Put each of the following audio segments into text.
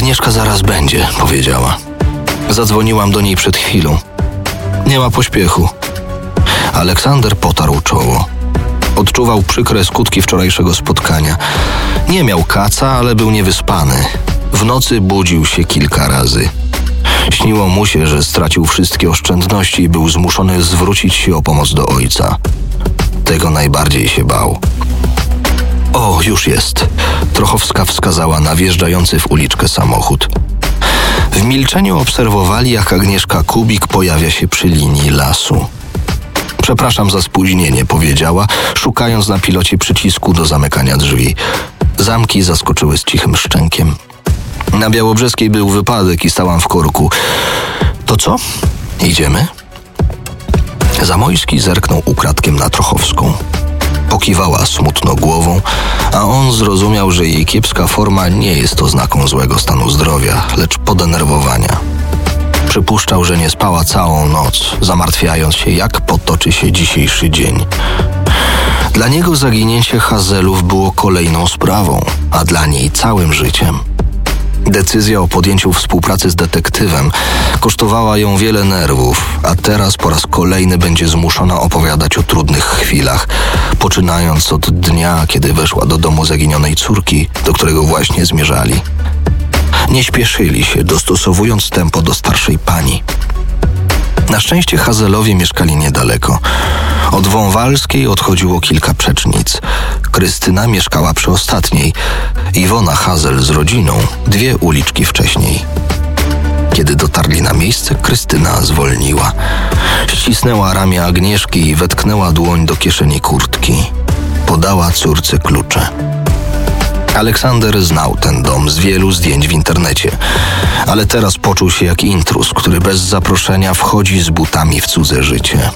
Agnieszka zaraz będzie, powiedziała. Zadzwoniłam do niej przed chwilą. Nie ma pośpiechu. Aleksander potarł czoło. Odczuwał przykre skutki wczorajszego spotkania. Nie miał kaca, ale był niewyspany. W nocy budził się kilka razy. Śniło mu się, że stracił wszystkie oszczędności i był zmuszony zwrócić się o pomoc do ojca. Tego najbardziej się bał. O, już jest. Trochowska wskazała na wjeżdżający w uliczkę samochód. W milczeniu obserwowali, jak Agnieszka Kubik pojawia się przy linii lasu. Przepraszam za spóźnienie, powiedziała, szukając na pilocie przycisku do zamykania drzwi. Zamki zaskoczyły z cichym szczękiem. Na Białobrzeskiej był wypadek i stałam w korku. To co? Idziemy? Zamojski zerknął ukradkiem na Trochowską. Pokiwała smutno głową, a on zrozumiał, że jej kiepska forma nie jest oznaką złego stanu zdrowia, lecz podenerwowania. Przypuszczał, że nie spała całą noc, zamartwiając się, jak potoczy się dzisiejszy dzień. Dla niego zaginięcie Hazelów było kolejną sprawą, a dla niej całym życiem. Decyzja o podjęciu współpracy z detektywem kosztowała ją wiele nerwów, a teraz po raz kolejny będzie zmuszona opowiadać o trudnych chwilach, poczynając od dnia, kiedy weszła do domu zaginionej córki, do którego właśnie zmierzali. Nie śpieszyli się, dostosowując tempo do starszej pani. Na szczęście Hazelowie mieszkali niedaleko. Od Wąwalskiej odchodziło kilka przecznic. Krystyna mieszkała przy ostatniej, Iwona Hazel z rodziną 2 uliczki wcześniej. Kiedy dotarli na miejsce, Krystyna zwolniła. Ścisnęła ramię Agnieszki i wetknęła dłoń do kieszeni kurtki. Podała córce klucze. Aleksander znał ten dom z wielu zdjęć w internecie, ale teraz poczuł się jak intruz, który bez zaproszenia wchodzi z butami w cudze życie.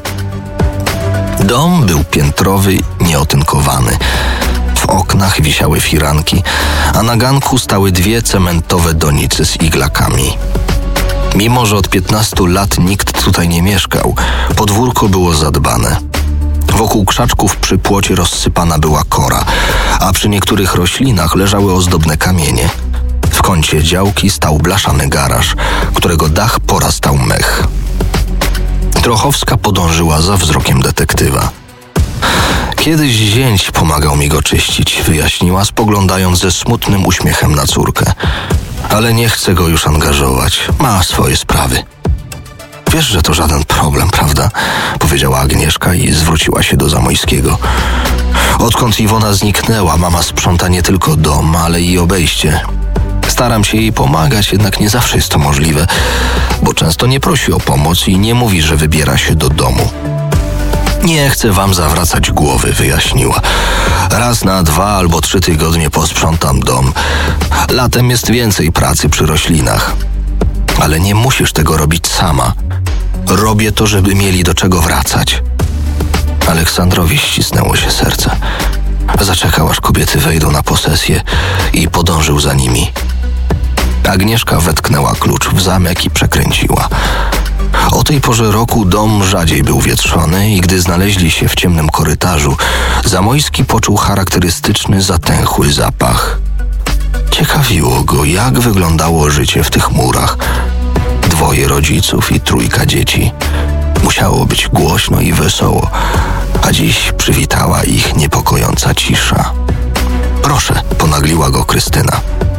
Dom był piętrowy, nieotynkowany. W oknach wisiały firanki, a na ganku stały 2 cementowe donice z iglakami. Mimo że od 15 lat nikt tutaj nie mieszkał, podwórko było zadbane. Wokół krzaczków przy płocie rozsypana była kora, a przy niektórych roślinach leżały ozdobne kamienie. W kącie działki stał blaszany garaż, którego dach porastał mech. Trochowska podążyła za wzrokiem detektywa. Kiedyś zięć pomagał mi go czyścić, wyjaśniła, spoglądając ze smutnym uśmiechem na córkę. Ale nie chcę go już angażować, ma swoje sprawy. Wiesz, że to żaden problem, prawda? Powiedziała Agnieszka i zwróciła się do Zamojskiego. Odkąd Iwona zniknęła, mama sprząta nie tylko dom, ale i obejście. Staram się jej pomagać, jednak nie zawsze jest to możliwe, bo często nie prosi o pomoc i nie mówi, że wybiera się do domu. Nie chcę wam zawracać głowy, wyjaśniła. Raz na 2 albo 3 tygodnie posprzątam dom. Latem jest więcej pracy przy roślinach. Ale nie musisz tego robić sama. Robię to, żeby mieli do czego wracać. Aleksandrowi ścisnęło się serce. Zaczekał, aż kobiety wejdą na posesję i podążył za nimi. Agnieszka wetknęła klucz w zamek i przekręciła. O tej porze roku dom rzadziej był wietrzony i gdy znaleźli się w ciemnym korytarzu, Zamojski poczuł charakterystyczny, zatęchły zapach. Ciekawiło go, jak wyglądało życie w tych murach. 2 rodziców i 3 dzieci. Musiało być głośno i wesoło, a dziś przywitała ich niepokojąca cisza. Proszę, ponagliła go Krystyna.